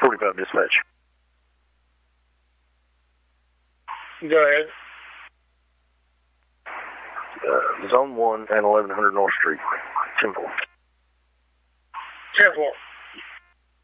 45 dispatch. Go ahead. Zone 1 and 1100 North Street. 10-4. 10-4.